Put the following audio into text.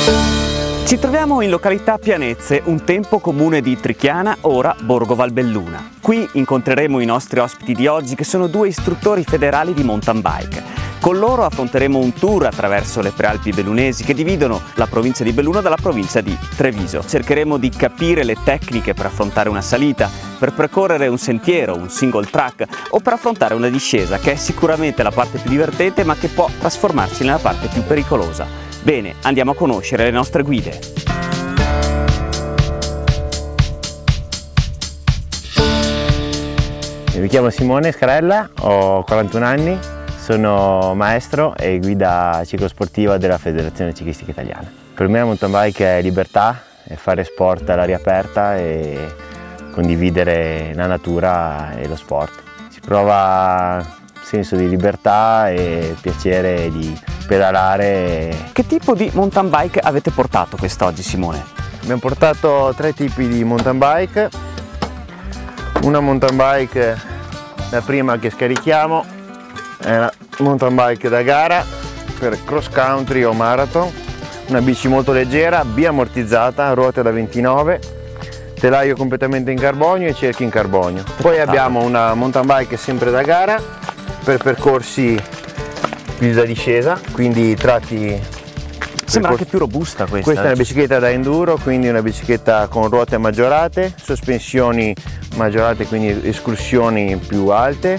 Ci troviamo in località Pianezze, un tempo comune di Trichiana, ora Borgo Valbelluna. Qui incontreremo i nostri ospiti di oggi, che sono due istruttori federali di mountain bike. Con loro affronteremo un tour attraverso le prealpi bellunesi che dividono la provincia di Belluno dalla provincia di Treviso. Cercheremo di capire le tecniche per affrontare una salita, per percorrere un sentiero, un single track o per affrontare una discesa, che è sicuramente la parte più divertente ma che può trasformarsi nella parte più pericolosa. Bene, andiamo a conoscere le nostre guide. Mi chiamo Simone Scarella, ho 41 anni, sono maestro e guida ciclosportiva della Federazione Ciclistica Italiana. Per me la mountain bike è libertà, è fare sport all'aria aperta e condividere la natura e lo sport. Si prova senso di libertà e piacere di pedalare. Che tipo di mountain bike avete portato quest'oggi, Simone? Abbiamo portato 3 tipi di mountain bike. Una mountain bike, la prima che scarichiamo, è la mountain bike da gara per cross country o marathon. Una bici molto leggera, biammortizzata, ruote da 29, telaio completamente in carbonio e cerchi in carbonio. Poi abbiamo una mountain bike sempre da gara per percorsi più da discesa, quindi tratti. Sembra anche più robusta questa. Questa è una bicicletta da enduro, quindi una bicicletta con ruote maggiorate, sospensioni maggiorate, quindi escursioni più alte,